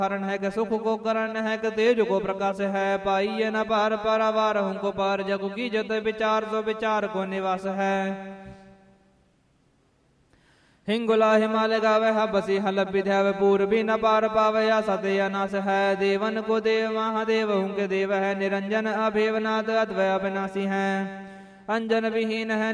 कारण है कि सुख को करण है कि तेज को प्रकाश है। पाइये न पार पारावार हूँ को पार जग की जत विचार सो विचार को निवास है। हिंगुला हिमालय गावे बसी हल विधैव पूर्वी न पार पावया सत्य अनाश है। देवन को देव महादेव हूँ के देव है। निरंजन अभेवनाथ अद्वय अविनाशी है। अंजन विहीन है